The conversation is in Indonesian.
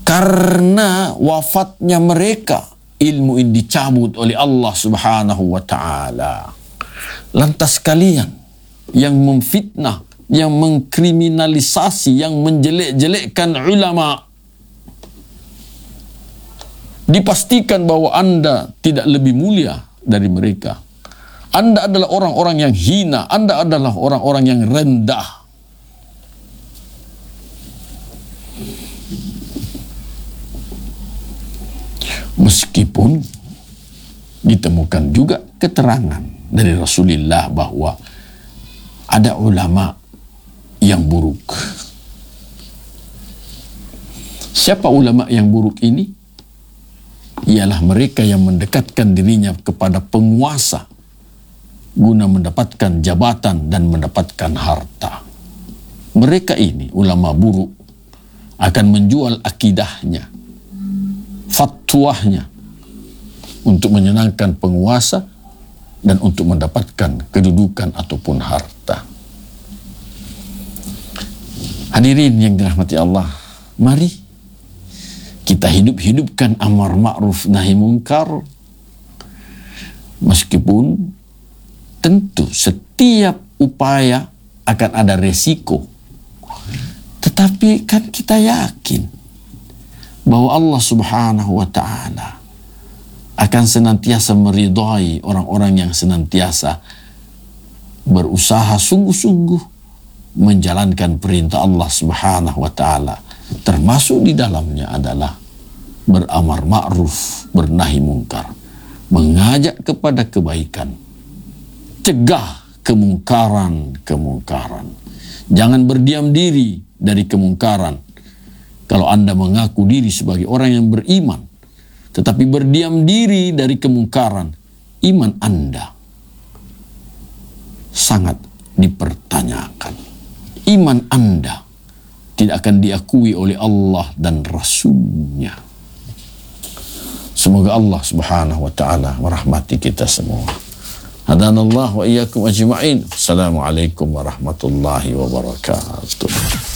Karena wafatnya mereka, ilmu ini dicabut oleh Allah Subhanahu wa ta'ala. Lantas kalian yang memfitnah, yang mengkriminalisasi, yang menjelek-jelekkan ulama, dipastikan bahwa Anda tidak lebih mulia dari mereka. Anda adalah orang-orang yang hina, Anda adalah orang-orang yang rendah. Meskipun ditemukan juga keterangan dari Rasulullah bahwa ada ulama yang buruk. Siapa ulama yang buruk ini? Ialah mereka yang mendekatkan dirinya kepada penguasa guna mendapatkan jabatan dan mendapatkan harta. Mereka ini, ulama buruk, akan menjual akidahnya, fatwanya, untuk menyenangkan penguasa dan untuk mendapatkan kedudukan ataupun harta. Hadirin yang dirahmati Allah, mari kita hidup-hidupkan amar ma'ruf nahi munkar. Meskipun tentu setiap upaya akan ada resiko, tetapi kan kita yakin bahwa Allah Subhanahu wa ta'ala akan senantiasa meridai orang-orang yang senantiasa berusaha sungguh-sungguh menjalankan perintah Allah Subhanahu wa ta'ala. Termasuk di dalamnya adalah beramar ma'ruf, bernahi mungkar, mengajak kepada kebaikan, cegah kemungkaran. Jangan berdiam diri dari kemungkaran. Kalau Anda mengaku diri sebagai orang yang beriman, tetapi berdiam diri dari kemungkaran, iman Anda sangat dipertanyakan. Iman Anda tidak akan diakui oleh Allah dan Rasul-Nya. Semoga Allah Subhanahu wa ta'ala merahmati kita semua. Hadanallah wa iyyakum ajma'in. Assalamualaikum warahmatullahi wabarakatuh.